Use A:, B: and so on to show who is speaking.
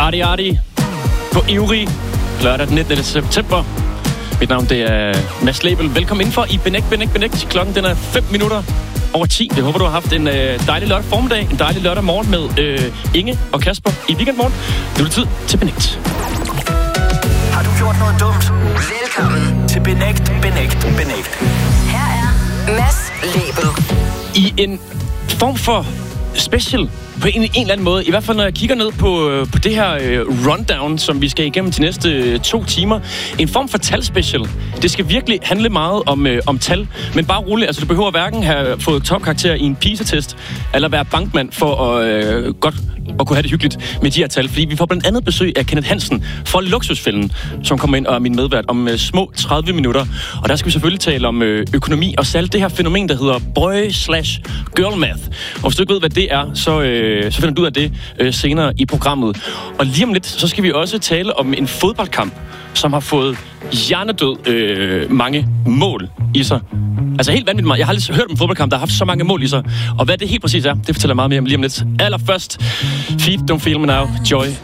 A: Arti på Ivrig lørdag den 19. september. Mit navn det er Mads Lebel. Velkommen indenfor i Benægt. Klokken den er 5 minutter over 10. Jeg håber, du har haft en dejlig lørdag formiddag, en dejlig lørdag morgen med Inge og Kasper i weekendmorgen. Det er tid til Benægt.
B: Har du gjort noget dumt? Velkommen til Benægt.
C: Her er Mads Lebel.
A: I en form for special på en eller anden måde. I hvert fald, når jeg kigger ned på det her rundown, som vi skal igennem de næste 2 timer. En form for talspecial. Det skal virkelig handle meget om tal, men bare roligt. Altså, du behøver hverken have fået topkarakter i en PISA-test, eller være bankmand for at kunne have det hyggeligt med de her tal. Fordi vi får blandt andet besøg af Kenneth Hansen fra Luksusfælden, som kommer ind og er min medvært om små 30 minutter. Og der skal vi selvfølgelig tale om økonomi, og særligt det her fænomen, der hedder boy/girl math. Og hvis du ikke ved, hvad det er, så finder du ud af det senere i programmet. Og lige om lidt, så skal vi også tale om en fodboldkamp, som har fået hjernedød mange mål i sig. Altså helt vanvittigt meget. Jeg har aldrig hørt om en fodboldkamp, der har haft så mange mål i sig. Og hvad det helt præcis er, det fortæller jeg meget mere om lige om lidt. Allerførst, Feet Don't Feel Me Now, Joy